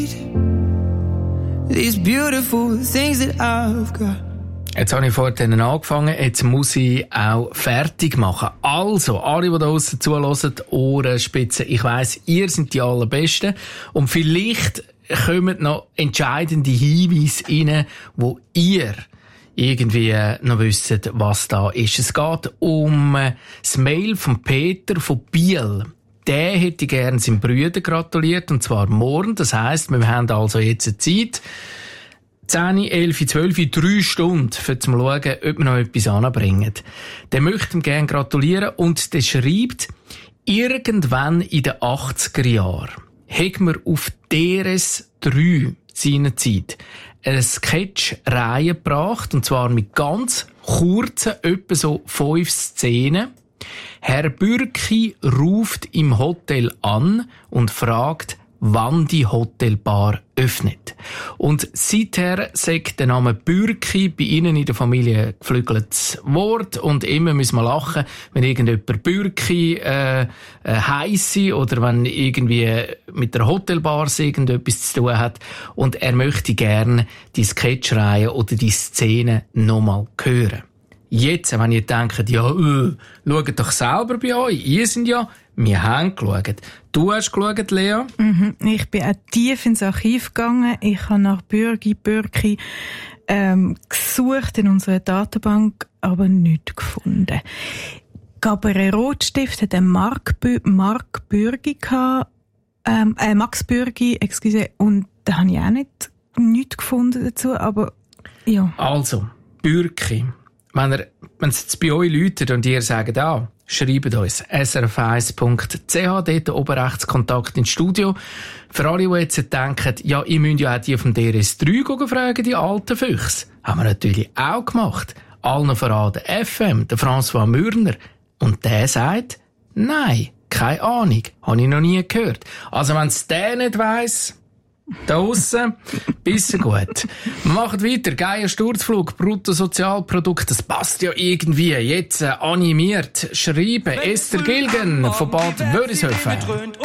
These beautiful things that I've got. Jetzt habe ich vorhin angefangen, jetzt muss ich auch fertig machen. Also, alle, die da draussen zuhören, Ohrenspitzen, ich weiss, ihr seid die Allerbesten. Und vielleicht kommen noch entscheidende Hinweise rein, wo ihr irgendwie noch wisst, was da ist. Es geht um das Mail von Peter von Biel. Der hätte gerne seinem Bruder gratuliert, und zwar morgen. Das heisst, wir haben also jetzt eine Zeit, 10, 11, 12, 3 Stunden, für zu schauen, ob wir noch etwas anbringen. Der möchte ihm gerne gratulieren und der schreibt, irgendwann in den 80er Jahren hat man auf DRS3 seinerzeit eine Sketch-Reihe gebracht, und zwar mit ganz kurzen, etwa so 5 Szenen. Herr Bürki ruft im Hotel an und fragt, wann die Hotelbar öffnet. Und seither sagt der Name Bürki bei Ihnen in der Familie geflügeltes Wort, und immer müssen wir lachen, wenn irgendjemand Bürki heisse oder wenn irgendwie mit der Hotelbar irgendetwas zu tun hat, und er möchte gerne die Sketchreihe oder die Szene nochmal hören. Jetzt, wenn ihr denkt, ja, schaut doch selber bei euch. Ihr sind ja, wir haben geschaut. Du hast geschaut, Lea? Ich bin auch tief ins Archiv gegangen. Ich habe nach Bürki gesucht in unserer Datenbank, aber nichts gefunden. Gabriel Rotstift hat einen Max Bürgi gehabt, und da habe ich auch nichts gefunden dazu, aber ja. Also, Bürki. Wenn es jetzt bei euch läutet und ihr sagt, schreibt uns srf1.ch, dort oben rechts Kontakt ins Studio. Für alle, die jetzt denken, ja, ihr müsst ja auch die vom DRS3 fragen, die alten Füchse. Haben wir natürlich auch gemacht. Allen verraten FM, der François Mürner. Und der sagt, nein, keine Ahnung, habe ich noch nie gehört. Also wenn es der nicht weiss, da aussen, bisschen gut. Wir machen weiter. Geier Sturzflug, Bruttosozialprodukt, das passt ja irgendwie. Jetzt animiert schreiben Esther Gilgen von Bad Wörishofen.